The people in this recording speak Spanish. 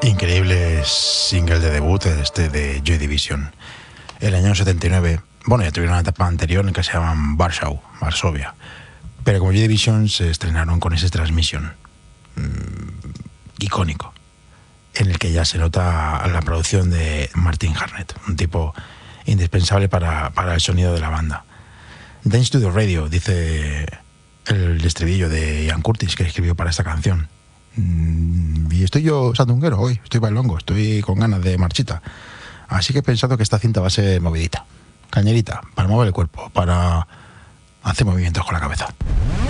Increíble single de debut este de Joy Division. El año 79, bueno, ya tuvieron una etapa anterior en que se llaman Varsovia. Pero como Joy Division se estrenaron con ese Transmission icónico, en el que ya se nota la producción de Martin Harnett, un tipo indispensable para el sonido de la banda. Dance to the Radio, dice el estribillo de Ian Curtis, que escribió para esta canción. Y estoy yo sandunguero hoy, estoy bailongo, estoy con ganas de marchita. Así que he pensado que esta cinta va a ser movidita, cañerita, para mover el cuerpo, para hacer movimientos con la cabeza.